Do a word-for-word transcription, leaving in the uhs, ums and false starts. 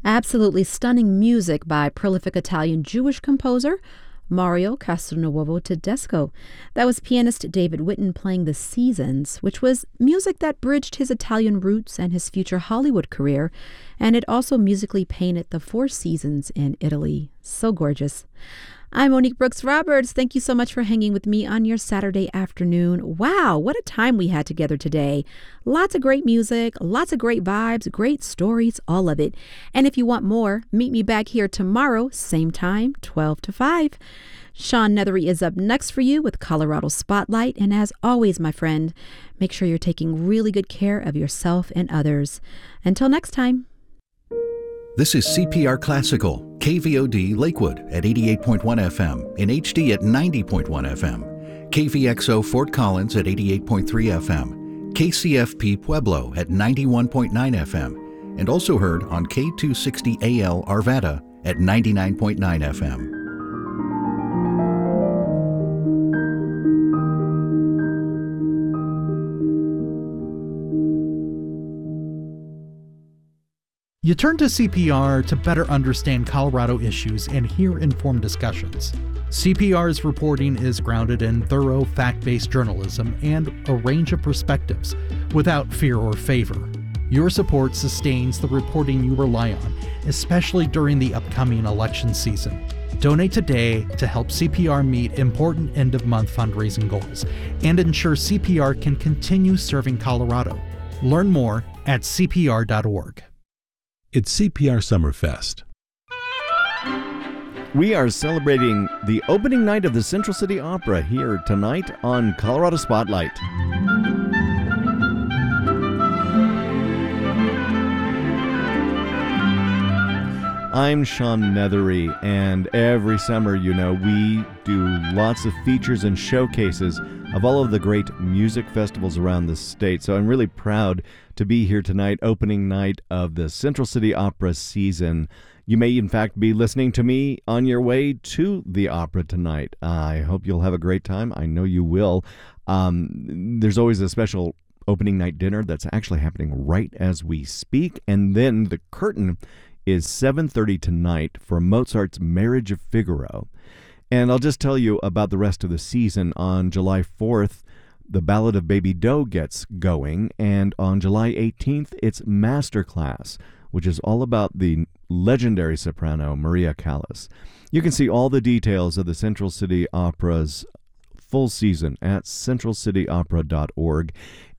Absolutely stunning music by prolific Italian Jewish composer Mario Castronuovo Tedesco. That was pianist David Witten playing The Seasons, which was music that bridged his Italian roots and his future Hollywood career, and it also musically painted the four seasons in Italy. So gorgeous. I'm Monique Brooks Roberts. Thank you so much for hanging with me on your Saturday afternoon. Wow, what a time we had together today. Lots of great music, lots of great vibes, great stories, all of it. And if you want more, meet me back here tomorrow, same time, twelve to five. Sean Nethery is up next for you with Colorado Spotlight. And as always, my friend, make sure you're taking really good care of yourself and others. Until next time. This is C P R Classical, K V O D Lakewood at eighty-eight point one F M, in H D at ninety point one F M, K V X O Fort Collins at eighty-eight point three F M, K C F P Pueblo at ninety-one point nine F M, and also heard on K two sixty A L Arvada at ninety-nine point nine F M. You turn to C P R to better understand Colorado issues and hear informed discussions. C P R's reporting is grounded in thorough, fact-based journalism and a range of perspectives, without fear or favor. Your support sustains the reporting you rely on, especially during the upcoming election season. Donate today to help C P R meet important end-of-month fundraising goals and ensure C P R can continue serving Colorado. Learn more at C P R dot org. It's C P R Summerfest. We are celebrating the opening night of the Central City Opera here tonight on Colorado Spotlight. I'm Sean Nethery, and every summer, you know, we do lots of features and showcases of all of the great music festivals around the state. So I'm really proud to be here tonight, opening night of the Central City Opera season. You may, in fact, be listening to me on your way to the opera tonight. I hope you'll have a great time. I know you will. Um, there's always a special opening night dinner that's actually happening right as we speak. And then the curtain is seven thirty tonight for Mozart's Marriage of Figaro. And I'll just tell you about the rest of the season. On July fourth, The Ballad of Baby Doe gets going, and on July eighteenth, it's Masterclass, which is all about the legendary soprano Maria Callas. You can see all the details of the Central City Opera's full season at central city opera dot org.